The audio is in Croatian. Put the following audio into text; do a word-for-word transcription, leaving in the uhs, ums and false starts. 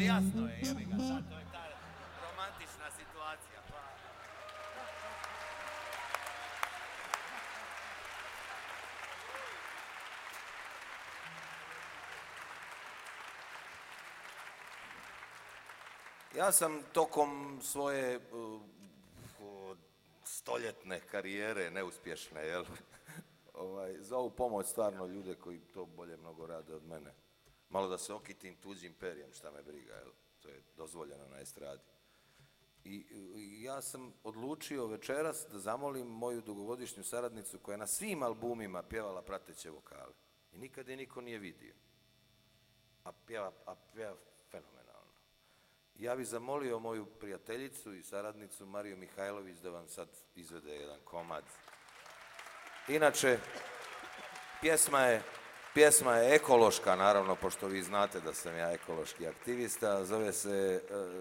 jasno je, jebi ga, sad, to je ta romantična situacija, pa... Ja sam tokom svoje uh, uh, stoljetne karijere, neuspješne, jel? ovaj, za ovu pomoć stvarno ljude koji to bolje mnogo rade od mene. Malo da se okitim tuđim perijem, šta me briga, jel? To je dozvoljeno na estradi. I, I ja sam odlučio večeras da zamolim moju dugovodišnju saradnicu koja je na svim albumima pjevala prateće vokale. I nikad je niko nije vidio. A pjeva, a pjeva fenomenalno. Ja bih zamolio moju prijateljicu i saradnicu Mariju Mihajlović da vam sad izvede jedan komad. Inače, pjesma je, pjesma je ekološka, naravno, pošto vi znate da sam ja ekološki aktivista, zove se...